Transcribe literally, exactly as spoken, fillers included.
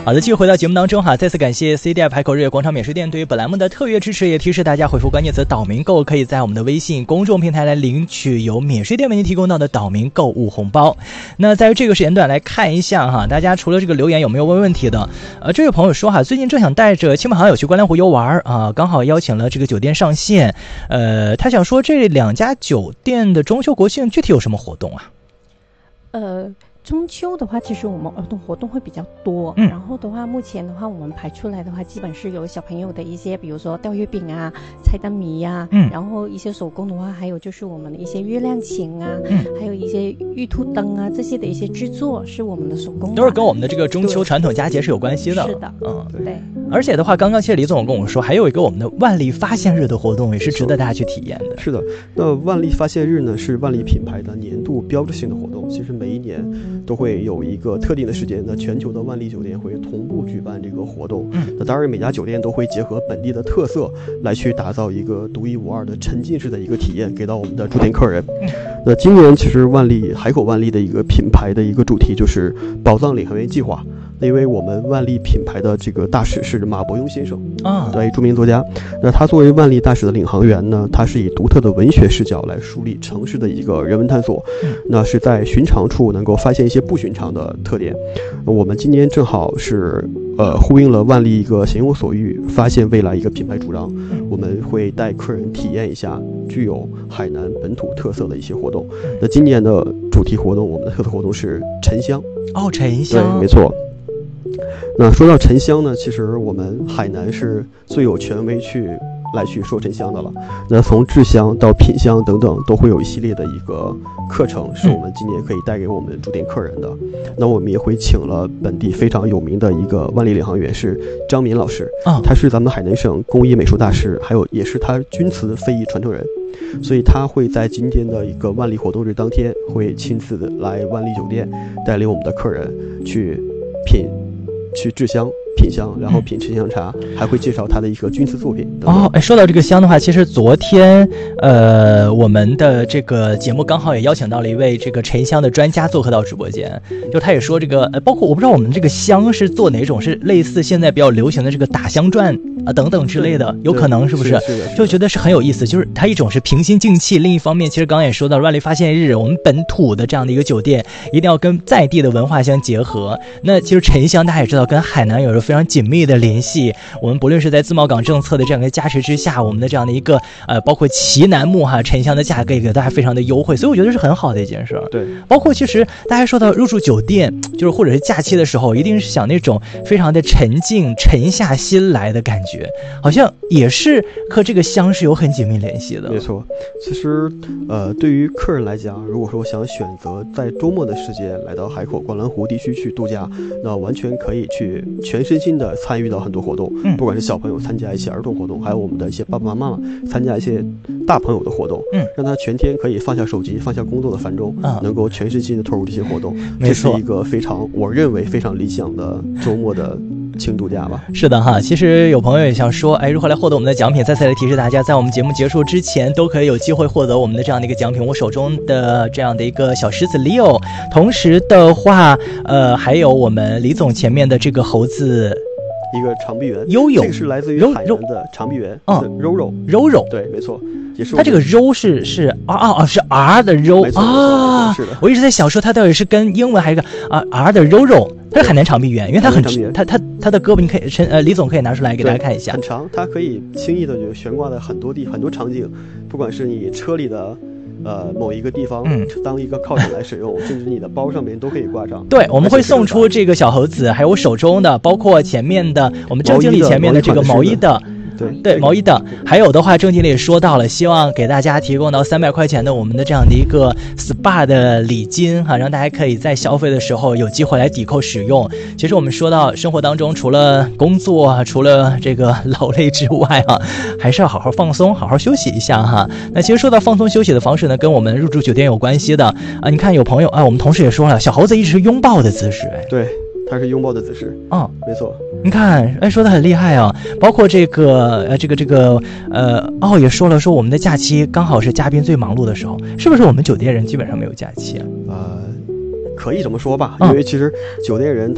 好的，继续回到节目当中哈，再次感谢 C D I 海口日月广场免税店对于本栏目的特约支持，也提示大家回复关键词岛民购，可以在我们的微信公众平台来领取由免税店为您提供到的岛民购物红包。那在这个时间段来看一下哈，大家除了这个留言有没有问问题的？呃，这位朋友说哈，最近正想带着亲朋好友去观澜湖游玩啊，刚好邀请了这个酒店上线，呃，他想说这两家酒店的中秋国庆具体有什么活动啊？ 呃。中秋的话，其实我们儿童活动会比较多， 嗯， 然后的话，目前的话，我们排出来的话，基本是有小朋友的一些，比如说吊月饼啊、猜灯谜啊， 嗯， 然后一些手工的话，还有就是我们的一些月亮琴啊， 嗯， 还有一些玉兔灯啊，这些的一些制作是我们的手工， 都是跟我们的这个中秋传统佳节是有关系的。 是的， 嗯， 对。 而且的话，刚刚其实李总跟我说，还有一个我们的万历发现日的活动，也是值得大家去体验的。 是的，那万历发现日呢，是万历品牌的年度标志性的活动。其实每一年都会有一个特定的时间，那全球的万历酒店会同步举办这个活动。 嗯， 那当然每家酒店都会结合本地的特色来去打造一个独一无二的沉浸式的一个体验给到我们的住店客人。 嗯， 那今年其实万历海口万历的一个品牌的一个主题就是宝藏领航员计划。因为我们万历品牌的这个大使是马伯庸先生啊， 对，著名作家。那他作为万历大使的领航员呢，他是以独特的文学视角来梳理城市的一个人文探索， 嗯， 那是在寻常处能够发现一些不寻常的特点。我们今年正好是呃呼应了万历一个行有所欲，发现未来一个品牌主张，我们会带客人体验一下具有海南本土特色的一些活动。那今年的主题活动，我们的特色活动是沉香。 哦，沉香， 对，没错。那说到沉香呢，其实我们海南是最有权威去来去说沉香的了。那从制香到品香等等，都会有一系列的一个课程，是我们今年可以带给我们住店客人的。那我们也会请了本地非常有名的一个万历领航员是张敏老师， 啊， 他是咱们海南省工艺美术大师，还有也是他钧瓷非遗传承人。所以他会在今天的一个万历活动日当天，会亲自来万历酒店，带领我们的客人去品。去制香品香，然后品沉香茶，嗯，还会介绍他的一个钧瓷作品等等。 哦，哎，说到这个香的话，其实昨天呃我们的这个节目刚好也邀请到了一位这个沉香的专家做客到直播间，就他也说这个呃包括我不知道我们这个香是做哪种，是类似现在比较流行的这个打香转啊等等之类的，有可能是不是？ 是的， 就觉得是很有意思。就是它一种是平心静气，另一方面其实刚刚也说到万历发现日，我们本土的这样的一个酒店一定要跟在地的文化相结合。那其实沉香大家也知道跟海南有着非常紧密的联系，我们不论是在自贸港政策的这样一个加持之下，我们的这样的一个呃包括旗南木哈沉香的价格也给大家非常的优惠，所以我觉得是很好的一件事。 对， 包括其实大家说到入住酒店，就是或者是假期的时候，一定是想那种非常的沉静沉下心来的感觉，好像也是和这个香是有很紧密联系的。 没错，其实呃对于客人来讲，如果说想选择在周末的时间来到海口观澜湖地区去度假，那完全可以去全身心的参与到很多活动， 嗯， 不管是小朋友参加一些儿童活动，还有我们的一些爸爸妈妈参加一些大朋友的活动， 嗯， 让他全天可以放下手机，放下工作的繁重， 嗯， 能够全身心的投入这些活动。 没错， 这是一个非常我认为非常理想的周末的轻度假吧。 是的哈，其实有朋友也想说，哎，如何来获得我们的奖品？再次来提示大家，在我们节目结束之前，都可以有机会获得我们的这样的一个奖品，我手中的这样的一个小狮子 Leo， 同时的话，呃，还有我们李总前面的这个猴子。 一个长臂猿， 悠悠， 这个是来自于海南的长臂猿， 嗯， 柔柔， 柔柔， 对，没错，也是。 它这个柔是是啊啊啊，是 R 的柔啊， 是的。 我一直在想说它到底是跟英文还是个啊 R 的柔柔，它是海南长臂猿，因为它很它它它的胳膊，你可以陈呃李总可以拿出来给大家看一下， 很长，它可以轻易的就悬挂在很多地很多场景，不管是你车里的。呃，某一个地方， 嗯， 当一个靠枕来使用，甚至你的包上面都可以挂上。 对，我们会送出这个小猴子，还有我手中的，包括前面的我们郑经理前面的这个毛衣的。 对对，毛衣的，还有的话，郑经理也说到了，希望给大家提供到三百块钱的我们的这样的一个 S P A 的礼金哈，让大家可以在消费的时候有机会来抵扣使用。其实我们说到生活当中，除了工作，除了这个劳累之外啊，还是要好好放松，好好休息一下哈。那其实说到放松休息的方式呢，跟我们入住酒店有关系的啊。你看有朋友啊，我们同事也说了，小猴子一直是拥抱的姿势，哎， 对。它是拥抱的姿势， 嗯， 没错。 你看，哎，说的很厉害啊！包括这个，呃，这个，这个，呃，哦，也说了，说我们的假期刚好是嘉宾最忙碌的时候，是不是？我们酒店人基本上没有假期啊？ 呃，可以这么说吧，因为其实酒店人